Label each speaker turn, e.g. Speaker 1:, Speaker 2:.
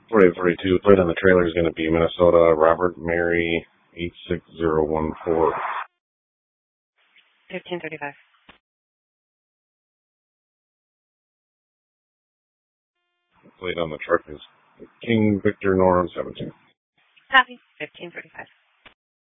Speaker 1: 4842. Plate on the trailer is going to be Minnesota Robert Mary 86014.
Speaker 2: 1535.
Speaker 1: Plate on the truck is King Victor Norm 17.
Speaker 2: Copy. 1535.